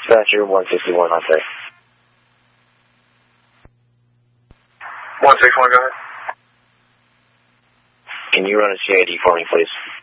Dispatcher 161 on site. 161, go ahead. Can you run a CID for me, please?